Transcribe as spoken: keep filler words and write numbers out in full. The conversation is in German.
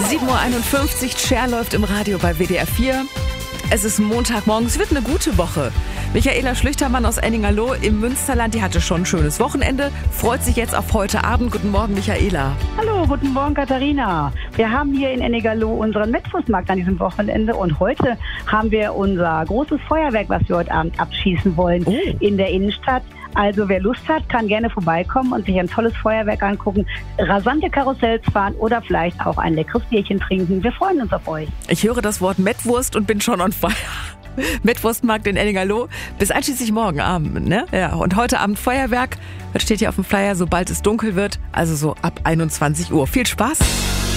sieben Uhr einundfünfzig, Cher läuft im Radio bei W D R vier. Es ist Montagmorgen, es wird eine gute Woche. Michaela Schlüchtermann aus Enningerloh im Münsterland, die hatte schon ein schönes Wochenende, freut sich jetzt auf heute Abend. Guten Morgen, Michaela. Hallo, guten Morgen, Katharina. Wir haben hier in Enningerloh unseren Mettwurstmarkt an diesem Wochenende und heute haben wir unser großes Feuerwerk, was wir heute Abend abschießen wollen, oh. in der Innenstadt. Also wer Lust hat, kann gerne vorbeikommen und sich ein tolles Feuerwerk angucken, rasante Karussells fahren oder vielleicht auch ein leckeres Bierchen trinken. Wir freuen uns auf euch. Ich höre das Wort Mettwurst und bin schon on fire. Mettwurstmarkt in Enningerloh bis einschließlich morgen Abend, ne? Ja, und heute Abend Feuerwerk. Das steht hier auf dem Flyer, sobald es dunkel wird, also so ab einundzwanzig Uhr. Viel Spaß!